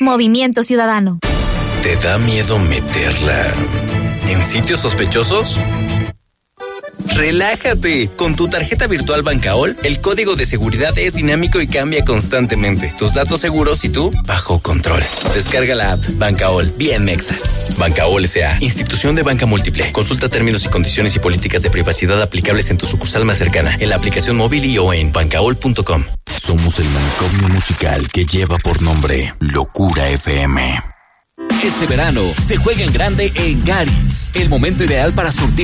Movimiento Ciudadano. ¿Te da miedo meterla en sitios sospechosos? ¡Relájate! Con tu tarjeta virtual Bancaol, el código de seguridad es dinámico y cambia constantemente. Tus datos seguros y tú bajo control. Descarga la app Bancaol, bien mexa. Bancaol S.A., institución de banca múltiple. Consulta términos y condiciones y políticas de privacidad aplicables en tu sucursal más cercana, en la aplicación móvil y o en bancaol.com. Somos el manicomio musical que lleva por nombre Locura FM. Este verano se juega en grande en Garis, el momento ideal para surtir